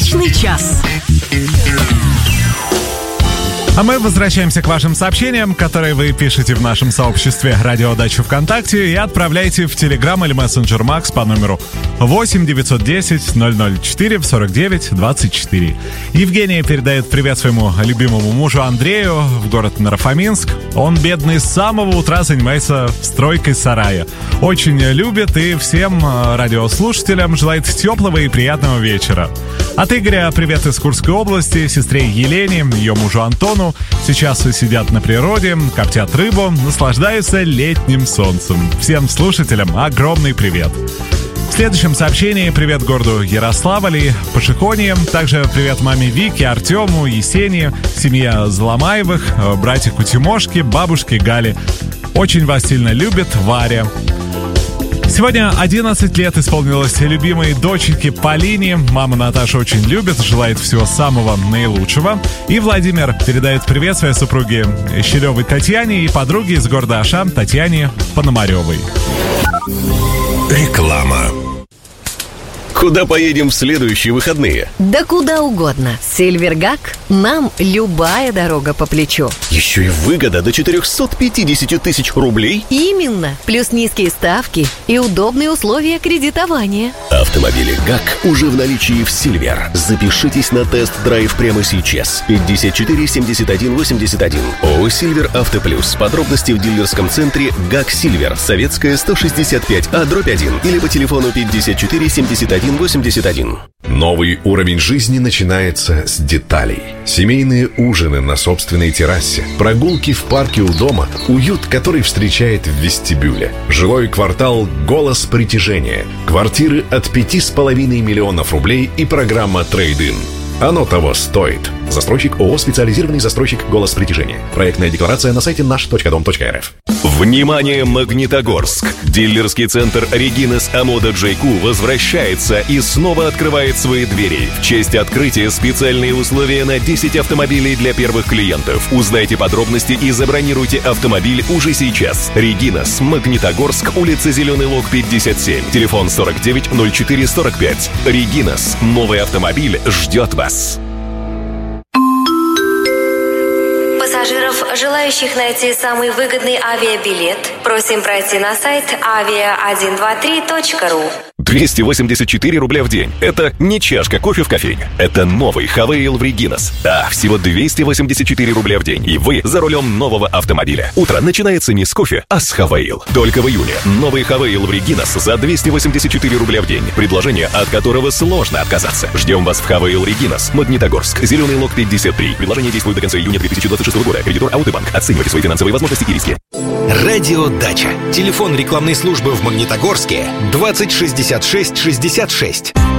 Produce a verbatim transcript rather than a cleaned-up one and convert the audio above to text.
Дачный час. А мы возвращаемся к вашим сообщениям, которые вы пишете в нашем сообществе «Радио Дачу ВКонтакте» и отправляйте в Telegram или Messenger Max по номеру восемь девятьсот десять ноль ноль четыре сорок девять двадцать четыре. Евгения передает привет своему любимому мужу Андрею в город Нарфоминск. Он, бедный, с самого утра занимается стройкой сарая. Очень любит и всем радиослушателям желает теплого и приятного вечера. От Игоря привет из Курской области, сестре Елене, ее мужу Антону. Сейчас сидят на природе, коптят рыбу, наслаждаются летним солнцем. Всем слушателям огромный привет. В следующем сообщении привет городу Ярославль, Пашихоне. Также привет маме Вике, Артему, Есении, семье Заломаевых, братику Тимошке, бабушке Гале. Очень вас сильно любит Варя. Сегодня одиннадцать лет исполнилось любимой доченьке Полине. Мама Наташа очень любит, желает всего самого наилучшего. И Владимир передает привет своей супруге Щелевой Татьяне и подруге из города Аша Татьяне Пономаревой. Реклама. Куда поедем в следующие выходные? Да куда угодно. Сильвергак нам любая дорога по плечу. Еще и выгода до четыреста пятьдесят тысяч рублей? Именно. Плюс низкие ставки и удобные условия кредитования. Автомобили ГАК уже в наличии в Сильвер. Запишитесь на тест-драйв прямо сейчас. пятьдесят четыре семьдесят один восемьдесят один. ООО «Сильвер Авто Плюс». Подробности в дилерском центре ГАК Сильвер. Советская, сто шестьдесят пять А, дробь один. Или по телефону пятьдесят четыре семьдесят один восемьдесят один. Новый уровень жизни начинается с деталей. Семейные ужины на собственной террасе, прогулки в парке у дома, уют, который встречает в вестибюле. Жилой квартал «Голос притяжения». Квартиры от пяти с половиной миллионов рублей и программа «Трейд-ин». Оно того стоит. Застройщик ООО «Специализированный застройщик «Голос притяжения». Проектная декларация на сайте наш точка дом точка эр эф. Внимание, Магнитогорск! Дилерский центр «Регинас Амода Джей Ку» возвращается и снова открывает свои двери. В честь открытия специальные условия на десять автомобилей для первых клиентов. Узнайте подробности и забронируйте автомобиль уже сейчас. «Регинас», Магнитогорск, улица Зеленый Лог, пятьдесят семь. Телефон сорок девять ноль четыре сорок пять. «Регинас». Новый автомобиль ждет вас. Пассажиров, желающих найти самый выгодный авиабилет, просим пройти на сайт авиа сто двадцать три точка ру. двести восемьдесят четыре рубля в день. Это не чашка кофе в кофейне. Это новый Хавейл в Регинас. Да, всего двести восемьдесят четыре рубля в день. И вы за рулем нового автомобиля. Утро начинается не с кофе, а с Хавейл. Только в июне. Новый Хавейл в Регинас за двести восемьдесят четыре рубля в день. Предложение, от которого сложно отказаться. Ждем вас в Хавейл Регинас, Магнитогорск, Зеленый Лог, пятьдесят три. Предложение действует до конца июня две тысячи двадцать шестого года. Кредитор Аутыбанк. Оценивайте свои финансовые возможности и риски. Радио Дача. Телефон рекламной службы в Магнитогорске двадцать шестьдесят шесть шестьдесят шесть.